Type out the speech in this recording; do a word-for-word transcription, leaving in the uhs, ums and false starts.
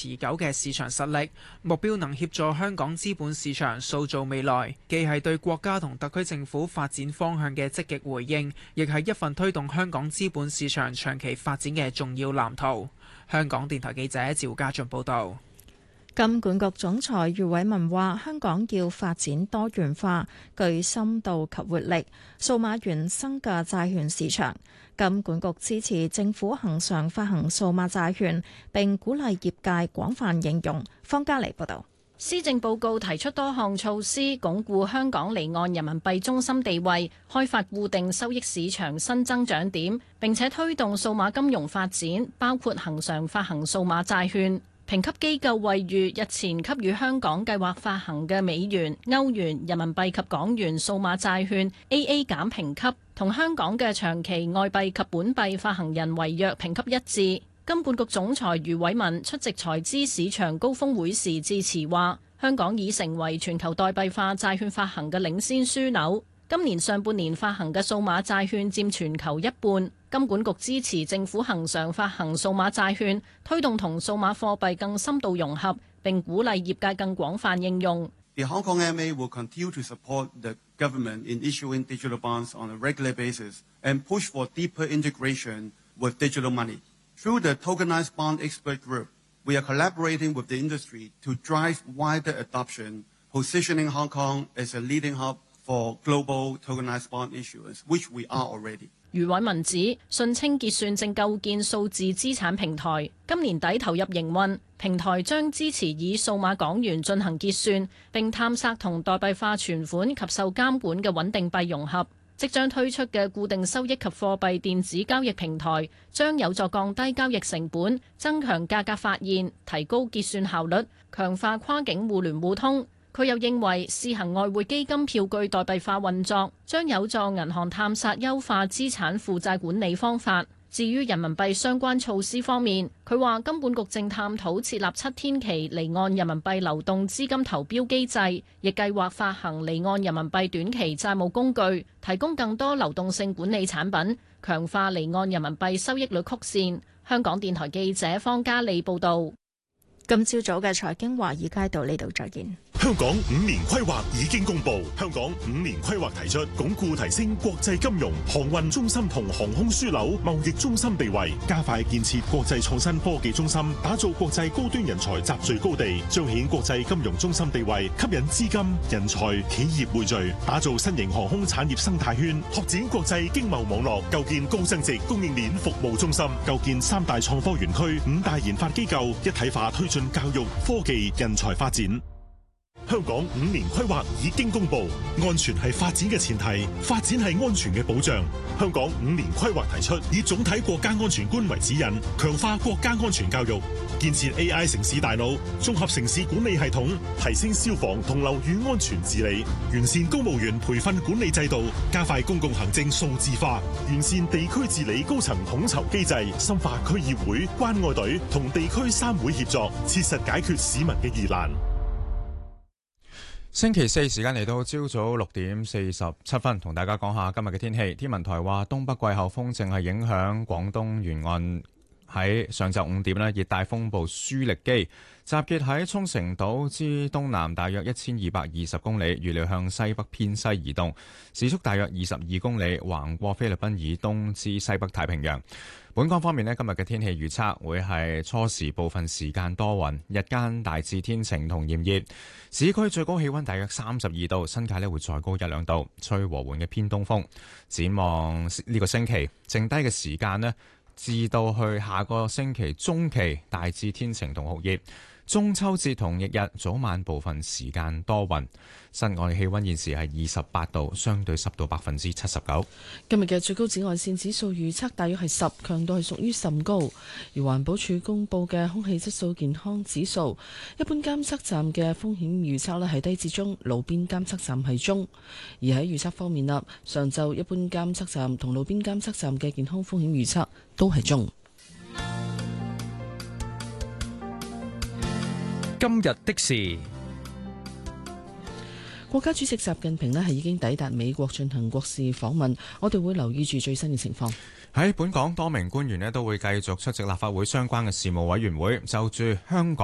持久嘅市場實力，目標能協助香港資本市場塑造未來，既係對國家同特區政府發展方向嘅積極回應，亦係一份推動香港資本市場長期發展嘅重要藍圖。香港電台記者趙家俊報道。 金管局總裁余偉文話：香港要發展多元化、具深度及活力、數碼原生嘅債券市場。金管局支持政府恆常發行數碼債券，並鼓勵業界廣泛應用。方嘉莉報導。 施政報告提出多項措施，鞏固香港離岸人民幣中心地位，開發固定收益市場新增長點，並且推動數碼金融發展，包括恆常發行數碼債券。評級機構惠譽日前給予香港計劃發行嘅美元、歐元、人民幣及港元數碼債券 A A 減評級，同香港嘅長期外幣及本幣發行人違約評級一致。金管局總裁余偉文出席財資市場高峰會時致辭話：香港已成為全球代幣化債券發行嘅領先樞紐。今年上半年發行嘅數碼債券佔全球一半。金管局支持政府恆常發行數碼債券，推動同數碼貨幣更深度融合，並鼓勵業界更廣泛應用。 The Hong Kong M A will continue to support the government in issuing digital bonds on a regular basis and push for deeper integration with digital money. Through the Tokenized Bond Expert Group, we are collaborating with the industry to drive wider adoption, positioning Hong Kong as a leading hub for global tokenized bond issuance, which we are already. 余偉文指，信清結算正構建數字資產平台，今年底投入營運。平台將支持以數碼港元進行結算，並探索同代幣化存款及受監管嘅穩定幣融合。即將推出嘅固定收益及貨幣電子交易平台，將有助降低交易成本，增強價格發現，提高結算效率，強化跨境互聯互通。佢又認為試行外匯基金票據代幣化運作，將有助銀行探索優化資產負債管理方法。至於人民幣相關措施方面，佢話金管局正探討設立七天期離岸人民幣流動資金投標機制，亦計劃發行離岸人民幣短期債務工具，提供更多流動性管理產品，強化離岸人民幣收益率曲線。香港電台記者方嘉利報導。 今朝早嘅財經華爾街到呢度再見。 香港五年規劃已經公布，香港五年規劃提出鞏固提升國際金融、航運中心同航空樞紐貿易中心地位，加快建設國際創新科技中心，打造國際高端人才集聚高地，彰顯國際金融中心地位，吸引資金、人才、企業匯聚，打造新型航空產業生態圈，拓展國際經貿網絡，構建高增值供應鏈服務中心，構建三大創科園區、五大研發機構，一體化推進教育、科技、人才發展。香港五年規劃已經公布，安全係發展嘅前提，發展係安全嘅保障。香港五年規劃提出，以總體國家安全觀為指引，強化國家安全教育，建設 A I 城市大腦，綜合城市管理系統，提升消防同樓宇安全治理，完善公務員培訓管理制度，加快公共行政數字化，完善地區治理高層統籌機制，深化區議會、關愛隊同地區三會協作，切實解決市民嘅疑難。 星期四時間嚟到朝早六點四十七分，同大家講下今日嘅天氣。天文台話東北季候風正係影響廣東沿岸，喺上晝五點呢，熱帶風暴舒力基集結喺沖繩島之東南大約一千二百二十公里，預料向西北偏西移動，時速大約二十二公里，橫過菲律賓以東至西北太平洋。本港方面呢，今日嘅天氣預測會係初時部分時間多雲，日間大致天晴同炎熱，市區最高氣溫大約三十二度，新界呢會再高一兩度，吹和緩嘅偏東風。展望呢個星期剩低嘅時間呢，至到去下個星期中期大致天晴同酷熱，中秋節同翌日早晚部分時間多雲。室外氣溫現時係二十八度，相對濕度百分之七十九。 今日嘅最高紫外線指數預測大約係十，強度係屬於甚高。而環保署公布嘅空氣質素健康指數，一般監測站嘅風險預測呢係低至中，路邊監測站係中。而喺預測方面啦，上晝一般監測站同路邊監測站嘅健康風險預測都係中。 今日的事， 國家主席習近平呢係已經抵達美國進行國事訪問，我哋會留意住最新嘅情況。 喺本港多名官員呢都會繼續出席立法會相關嘅事務委員會，就住香港